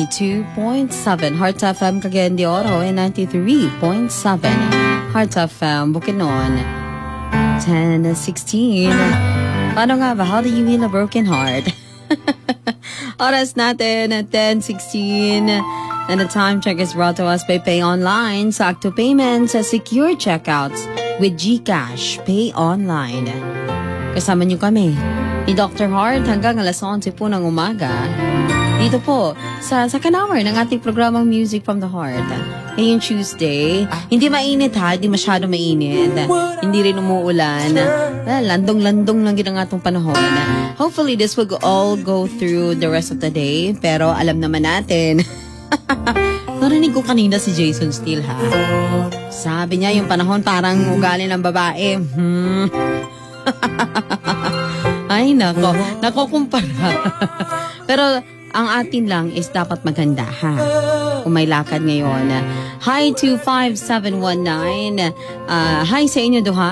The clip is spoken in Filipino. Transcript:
92.7 Heart FM Cagayan de Oro and 93.7 Heart FM Bukidnon. 10:16. Paano nga ba? How do you heal a broken heart? Oras natin at 10:16. And the time check is brought to us by Pay Online, Sakto Payments, Secure Checkouts with GCash, Pay Online. Kasama niyo kami ni Dr. Heart hanggang alas 11 po ng umaga. Dito po sa second hour ng ating programang Music from the Heart. Ngayong Tuesday, hindi mainit ha, hindi masyado mainit. Hindi rin umuulan. Landong-landong lang yun ang atong panahon. Hopefully this will all go through the rest of the day. Pero alam naman natin, narinig ko kanina si Jason Steele ha. Sabi niya yung panahon parang ugali ng babae. Ay nako, nakukumpara. Pero ang atin lang is dapat maganda ha. Kung may lakad ngayon. Hi to 5719. Hi sa inyo duha.